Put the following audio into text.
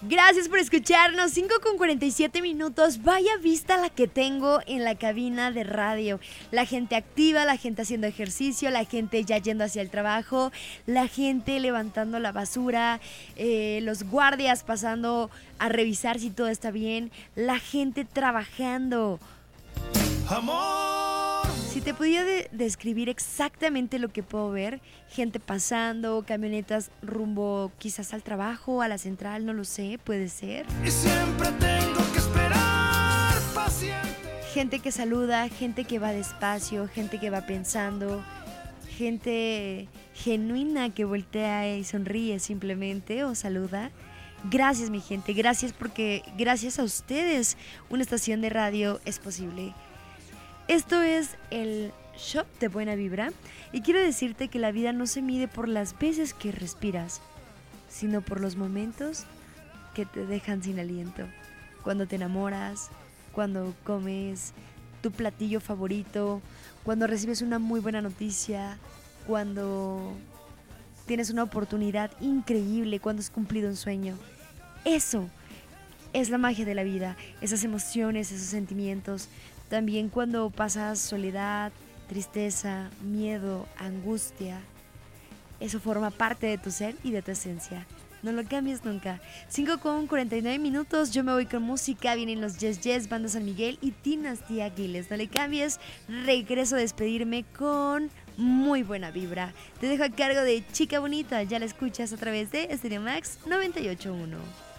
Gracias por escucharnos, 5:47. Vaya vista la que tengo en la cabina de radio. La gente activa, la gente haciendo ejercicio, la gente ya yendo hacia el trabajo, la gente levantando la basura, los guardias pasando a revisar si todo está bien, la gente trabajando. Amor. Si te pudiera describir exactamente lo que puedo ver, gente pasando, camionetas rumbo quizás al trabajo, a la central, no lo sé, puede ser. Y siempre tengo que esperar paciente. Gente que saluda, gente que va despacio, gente que va pensando, gente genuina que voltea y sonríe simplemente o saluda. Gracias, mi gente, gracias porque gracias a ustedes una estación de radio es posible. Esto es el Shop de Buena Vibra y quiero decirte que la vida no se mide por las veces que respiras, sino por los momentos que te dejan sin aliento. Cuando te enamoras, cuando comes tu platillo favorito, cuando recibes una muy buena noticia, cuando tienes una oportunidad increíble, cuando has cumplido un sueño. Eso es la magia de la vida, esas emociones, esos sentimientos. También cuando pasas soledad, tristeza, miedo, angustia, eso forma parte de tu ser y de tu esencia. No lo cambies nunca. 5:49, yo me voy con música, vienen los Yes Yes, Banda San Miguel y Dinastía Aquiles. No le cambies, regreso a despedirme con muy buena vibra. Te dejo a cargo de Chica Bonita, ya la escuchas a través de Stereo Max 98.1.